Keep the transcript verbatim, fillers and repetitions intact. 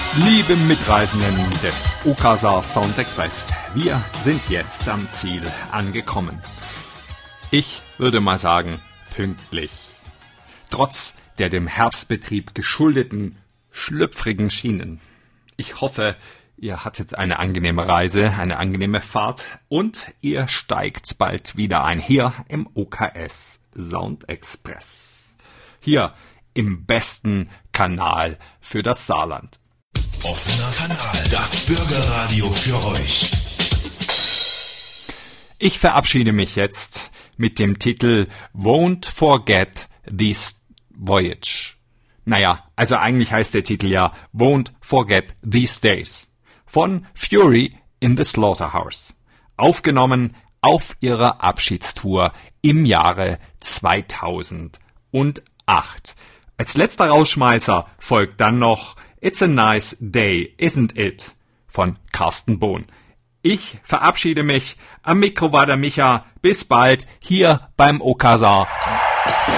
Liebe Mitreisenden des Okasa Sound Express, wir sind jetzt am Ziel angekommen. Ich würde mal sagen, pünktlich. Trotz der dem Herbstbetrieb geschuldeten, schlüpfrigen Schienen. Ich hoffe, ihr hattet eine angenehme Reise, eine angenehme Fahrt und ihr steigt bald wieder ein hier im O K S Sound Express. Hier im besten Kanal für das Saarland. Offener Kanal, das Bürgerradio für euch. Ich verabschiede mich jetzt mit dem Titel Won't Forget This Voyage. Naja, also eigentlich heißt der Titel ja Won't Forget These Days von Fury in the Slaughterhouse. Aufgenommen auf ihrer Abschiedstour im Jahre zweitausendacht. Als letzter Rausschmeißer folgt dann noch It's a Nice Day, Isn't It? Von Carsten Bohn. Ich verabschiede mich. Am Mikro war der Micha. Bis bald hier beim Okasa.